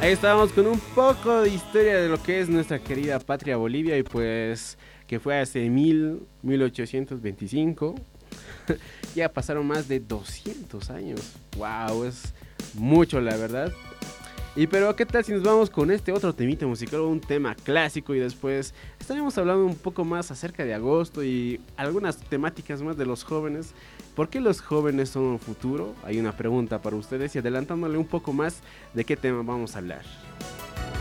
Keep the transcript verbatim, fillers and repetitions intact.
Ahí estábamos con un poco de historia de lo que es nuestra querida patria Bolivia y pues que fue hace mil, mil ochocientos veinticinco. Ya pasaron más de doscientos años. Wow, es mucho la verdad. Y pero qué tal si nos vamos con este otro temita musical, un tema clásico y después estaremos hablando un poco más acerca de agosto y algunas temáticas más de los jóvenes. ¿Por qué los jóvenes son el futuro? Hay una pregunta para ustedes y adelantándole un poco más de qué tema vamos a hablar.